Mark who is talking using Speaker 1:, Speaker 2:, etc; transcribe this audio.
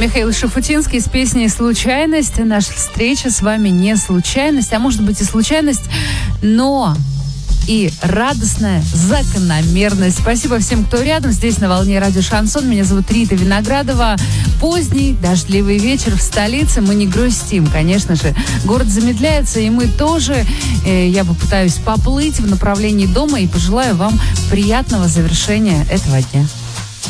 Speaker 1: Михаил Шуфутинский с песней «Случайность». Наша встреча с вами не случайность, а может быть и случайность, но и радостная закономерность. Спасибо всем, кто рядом. Здесь на волне радио «Шансон». Меня зовут Рита Виноградова. Поздний дождливый вечер в столице. Мы не грустим, конечно же. Город замедляется, и мы тоже. Я попытаюсь поплыть в направлении дома и пожелаю вам приятного завершения этого дня.